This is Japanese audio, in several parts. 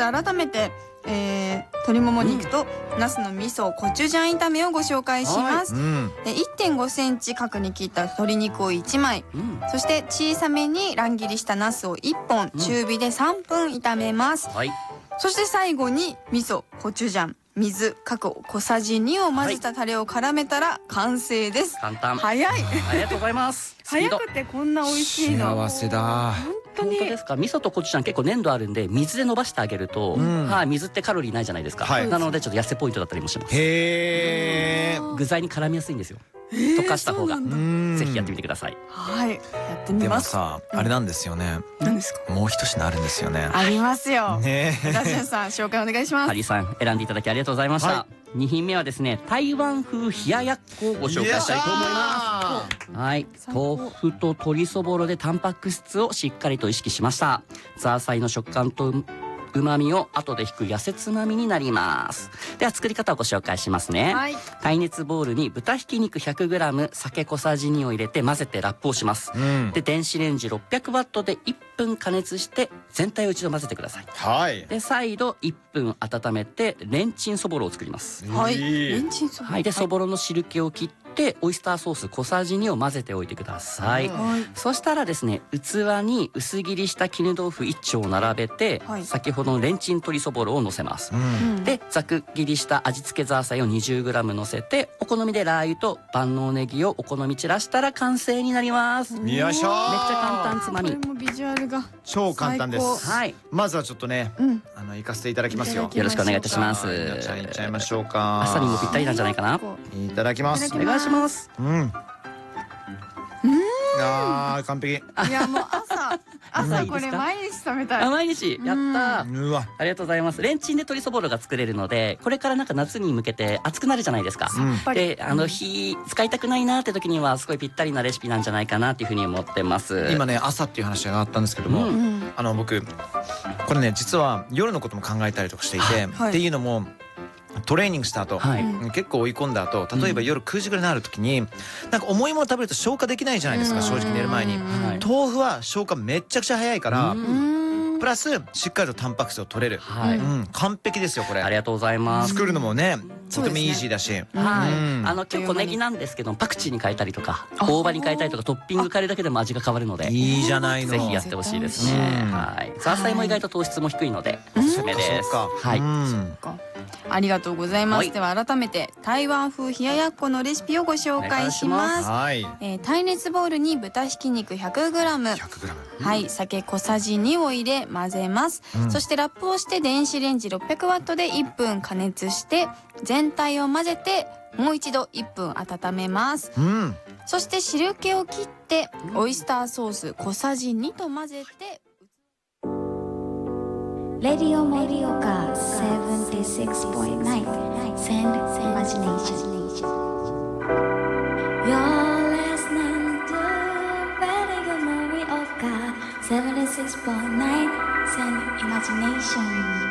で改めて、鶏もも肉とナスの味噌コチュジャン炒めをご紹介します。1.5 センチ角に切った鶏肉を1枚、そして小さめに乱切りしたナスを1本、中火で3分炒めます。そして最後に味噌コチュジャン水各小さじ2を混ぜたタレを絡めたら完成です。 簡単。 早い。 ありがとうございます。 早くてこんな美味しいの。 幸せだ。 本当ですか。味噌とコチュジャン結構粘度あるんで水で伸ばしてあげると、水ってカロリーないじゃないですか。なのでちょっと痩せポイントだったりもします。 へー。 具材に絡みやすいんですよ。溶かした方が。ぜひやってみてください。 はい。やってみでもます。 さ、あれなんですよね。 何ですか。 もう一品あるんですよね。 ありますよ。 ねえ。 ラジオさん紹介お願いします。 ハリーさん選んでいただきありがとうございました。2品目はですね、台湾風冷ややっこをご紹介したいと思います。はい、豆腐と鶏そぼろでタンパク質をしっかりと意識しました。ザーサイの食感と旨味を後で引く痩せつまみになります。では作り方をご紹介しますね。耐熱ボウルに豚ひき肉 100g、 酒小さじ2を入れて混ぜてラップをします。で電子レンジ600ワットで1分加熱して全体を一度混ぜてください。で再度1分温めてレンチンそぼろを作ります。 レンチンそぼろ。 でそぼろの汁気を切ってオイスターソース小さじ2を混ぜておいてください。そしたらですね、器に薄切りした絹豆腐1丁を並べて、先ほどのレンチン鶏そぼろをのせます。でざく切りした味付けザーサイを 20g のせて、お好みでラー油と万能ネギをお好み散らしたら完成になります。 よいしょ。 めっちゃ簡単つまみ。 これもビジュアルが超簡単です。 はいまずはちょっとね、行かせていただきますよ。 よろしくお願いいたします。 いっちゃいましょうか。 朝にもぴったりなんじゃないかな。 いただきます。 お願いします。 完璧。 いやもう朝これ毎日食べたい。 毎日やったー。ありがとうございます。レンチンで鶏そぼろが作れるので、これからなんか夏に向けて暑くなるじゃないですか。で火使いたくないなって時にはすごいぴったりなレシピなんじゃないかなっていうふうに思ってます。 今ね朝っていう話があったんですけども、僕これね実は夜のことも考えたりとかしていて、っていうのもトレーニングした後、結構追い込んだ後、例えば夜9時ぐらいになる時になんか重いもの食べると消化できないじゃないですか。正直寝る前に豆腐は消化めちゃくちゃ早いから、プラスしっかりとタンパク質を取れる。完璧ですよこれ。 ありがとうございます。 作るのもねとてもイージーだし、 結構ネギなんですけどパクチーに変えたりとか大葉に変えたりとかトッピング変えるだけでも味が変わるので、 いいじゃないの。 ぜひやってほしいですね。ザーサイも意外と糖質も低いのでおすすめです。 ありがとうございます。では改めて台湾風冷ややっこのレシピをご紹介します。耐熱ボウルに豚ひき肉 100g、酒小さじ2を入れ混ぜます。そしてラップをして電子レンジ600ワットで1分加熱して全体を混ぜてもう一度1分温めます。そして汁気を切ってオイスターソース小さじ2と混ぜて、 レディオモリオカ 76.9 Send Imagination. You're listening to Radio Morioka 76.9 Send Imagination.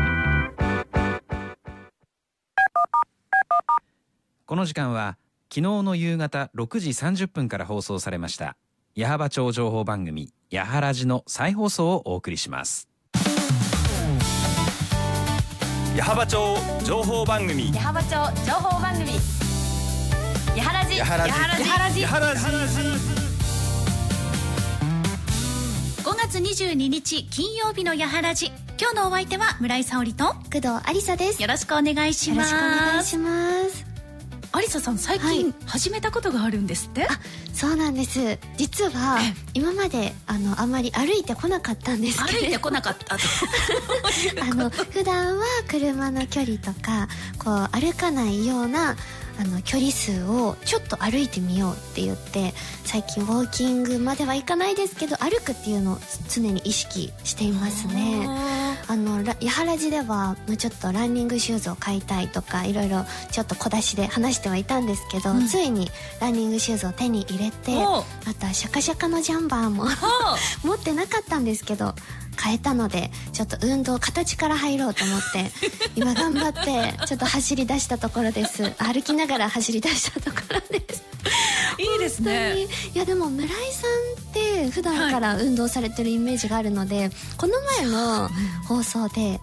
この時間は昨日の夕方6時30分から放送されました矢巾町情報番組やはらじの再放送をお送りします。 矢巾町情報番組矢巾町情報番組やはらじ5月22日金曜日のやはらじ、今日のお相手は村井沙織と工藤ありさです。 よろしくお願いします。 よろしくお願いします。 ありささん最近始めたことがあるんですって？ そうなんです。実は今まであんまり歩いてこなかったんですけど。 歩いてこなかった普段は車の距離とかこう歩かないような距離数をちょっと歩いてみようって言って、最近ウォーキングまではいかないですけど歩くっていうのを常に意識していますね。やはらじではちょっとランニングシューズを買いたいとかいろいろちょっと小出しで話してはいたんですけど、ついにランニングシューズを手に入れて、あとはシャカシャカのジャンバーも持ってなかったんですけど変えたので、ちょっと運動形から入ろうと思って今頑張ってちょっと走り出したところです。歩きながら走り出したところです。 いいですね。 いやでも村井さんって普段から運動されてるイメージがあるので、この前の放送で